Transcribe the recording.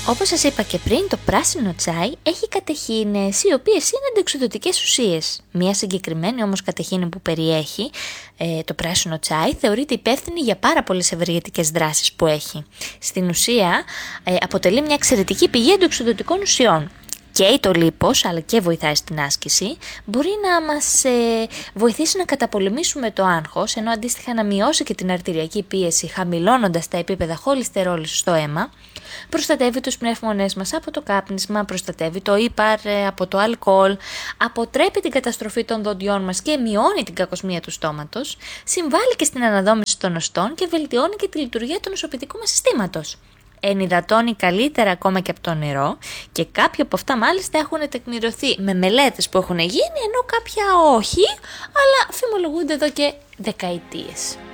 Όπως σας είπα και πριν, το πράσινο τσάι έχει κατεχίνες, οι οποίες είναι αντιοξυδωτικές ουσίες. Μία συγκεκριμένη όμως κατεχίνη που περιέχει το πράσινο τσάι θεωρείται υπεύθυνη για πάρα πολλές ευεργετικές δράσεις που έχει. Στην ουσία αποτελεί μια εξαιρετική πηγή αντιοξυδωτικών ουσιών. Καίει το λίπος, αλλά και βοηθάει στην άσκηση, μπορεί να μας βοηθήσει να καταπολεμήσουμε το άγχος, ενώ αντίστοιχα να μειώσει και την αρτηριακή πίεση, χαμηλώνοντας τα επίπεδα χολυστερόλης στο αίμα, προστατεύει τους πνεύμονές μας από το κάπνισμα, προστατεύει το ύπαρ από το αλκοόλ, αποτρέπει την καταστροφή των δοντιών μας και μειώνει την κακοσμία του στόματος, συμβάλλει και στην αναδόμηση των οστών και βελτιώνει και τη λειτουργία του νοσοποιητικού μας συστήματος. Ενυδατώνει καλύτερα ακόμα και από το νερό και κάποια από αυτά μάλιστα έχουν τεκμηριωθεί με μελέτες που έχουν γίνει, ενώ κάποια όχι, αλλά φημολογούνται εδώ και δεκαετίες.